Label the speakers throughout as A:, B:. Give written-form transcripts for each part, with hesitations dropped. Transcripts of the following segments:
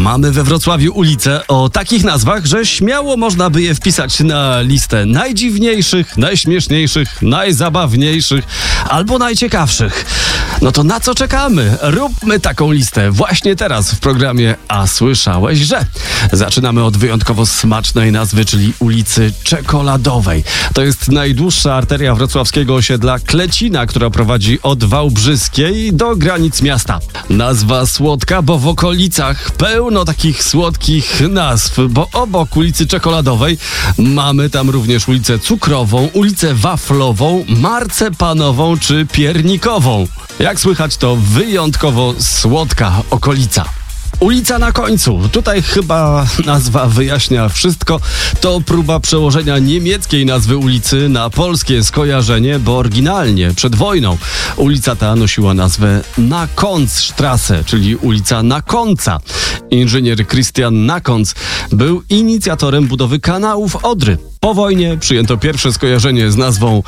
A: Mamy we Wrocławiu ulice o takich nazwach, że śmiało można by je wpisać na listę najdziwniejszych, najśmieszniejszych, najzabawniejszych albo najciekawszych. No to na co czekamy? Róbmy taką listę właśnie teraz w programie A słyszałeś, że? Zaczynamy od wyjątkowo smacznej nazwy, czyli ulicy Czekoladowej. To jest najdłuższa arteria wrocławskiego osiedla Klecina, która prowadzi od Wałbrzyskiej do granic miasta. Nazwa słodka, bo w okolicach pełno takich słodkich nazw, bo obok ulicy Czekoladowej mamy tam również ulicę Cukrową, ulicę Waflową, Marcepanową czy Piernikową. Jak słychać, to wyjątkowo słodka okolica. Ulica na końcu. Tutaj chyba nazwa wyjaśnia wszystko. To próba przełożenia niemieckiej nazwy ulicy na polskie skojarzenie, bo oryginalnie przed wojną ulica ta nosiła nazwę Nakonzstraße, czyli ulica Nakonca. Inżynier Christian Nakonc był inicjatorem budowy kanałów Odry. Po wojnie przyjęto pierwsze skojarzenie z nazwą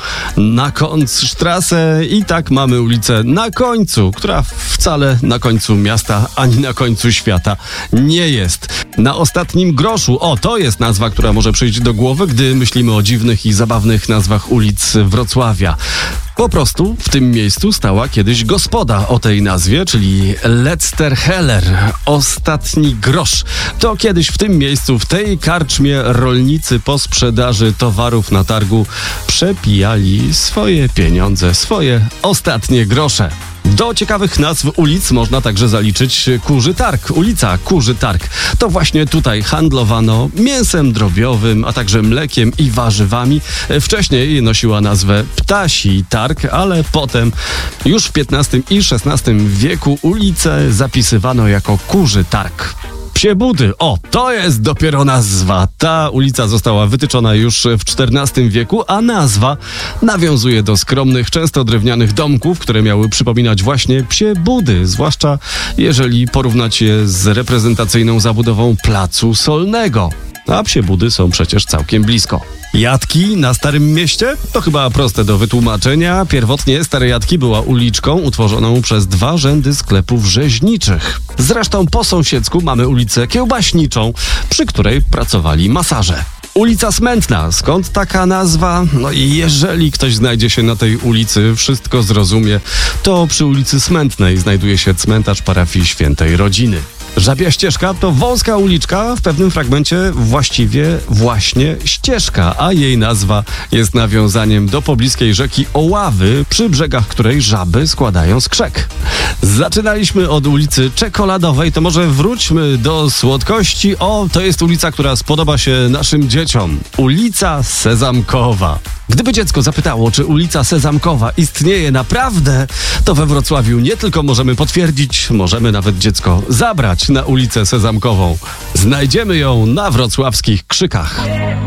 A: Nakonzstraße i tak mamy ulicę na końcu, która wcale na końcu miasta ani na końcu świata nie jest. Na ostatnim groszu, to jest nazwa, która może przyjść do głowy, gdy myślimy o dziwnych i zabawnych nazwach ulic Wrocławia. Po prostu w tym miejscu stała kiedyś gospoda o tej nazwie, czyli Letzter Heller, ostatni grosz. To kiedyś w tym miejscu, w tej karczmie rolnicy po sprzedaży towarów na targu przepijali swoje pieniądze, swoje ostatnie grosze. Do ciekawych nazw ulic można także zaliczyć Kurzy Targ, ulica Kurzy Targ. To właśnie tutaj handlowano mięsem drobiowym, a także mlekiem i warzywami. Wcześniej nosiła nazwę Ptasi Targ, ale potem już w XV i XVI wieku ulicę zapisywano jako Kurzy Targ. Psie Budy. To jest dopiero nazwa. Ta ulica została wytyczona już w XIV wieku, a nazwa nawiązuje do skromnych, często drewnianych domków, które miały przypominać właśnie psie budy, zwłaszcza jeżeli porównać je z reprezentacyjną zabudową Placu Solnego. A psie budy są przecież całkiem blisko. Jatki na Starym Mieście? To chyba proste do wytłumaczenia. Pierwotnie Stare Jatki była uliczką utworzoną przez 2 rzędy sklepów rzeźniczych. Zresztą po sąsiedzku mamy ulicę Kiełbaśniczą, przy której pracowali masaże. Ulica Smętna. Skąd taka nazwa? Jeżeli ktoś znajdzie się na tej ulicy, wszystko zrozumie, to przy ulicy Smętnej znajduje się cmentarz parafii Świętej Rodziny. Żabia Ścieżka to wąska uliczka, w pewnym fragmencie właściwie właśnie ścieżka, a jej nazwa jest nawiązaniem do pobliskiej rzeki Oławy, przy brzegach której żaby składają skrzek. Zaczynaliśmy od ulicy Czekoladowej, to może wróćmy do słodkości. To jest ulica, która spodoba się naszym dzieciom. Ulica Sezamkowa. Gdyby dziecko zapytało, czy ulica Sezamkowa istnieje naprawdę, to we Wrocławiu nie tylko możemy potwierdzić, możemy nawet dziecko zabrać na ulicę Sezamkową. Znajdziemy ją na wrocławskich Krzykach.